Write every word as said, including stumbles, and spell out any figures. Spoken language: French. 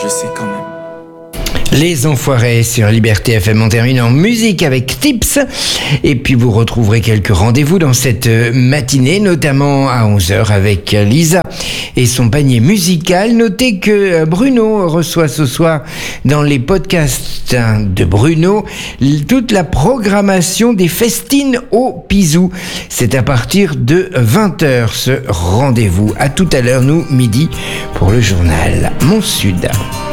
je sais quand même. Les Enfoirés sur Liberté F M, on termine en musique avec Tips. Et puis vous retrouverez quelques rendez-vous dans cette matinée, notamment à onze heures avec Lisa et son panier musical. Notez que Bruno reçoit ce soir dans les podcasts de Bruno toute la programmation des festines au Pisou. C'est à partir de vingt heures ce rendez-vous. À tout à l'heure, nous, midi, pour le journal Mon Sud.